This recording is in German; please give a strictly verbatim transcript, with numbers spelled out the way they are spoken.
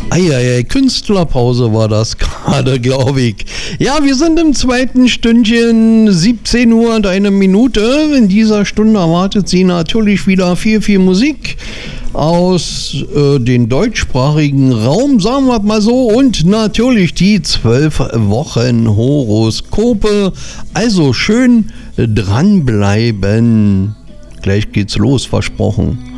Eieiei, Künstlerpause war das gerade, glaube ich. Ja, wir sind im zweiten Stündchen, siebzehn Uhr und eine Minute. In dieser Stunde erwartet Sie natürlich wieder viel, viel Musik aus äh, den deutschsprachigen Raum, sagen wir mal so, und natürlich die zwölf Wochen Horoskope. Also schön dranbleiben. Gleich geht's los, versprochen.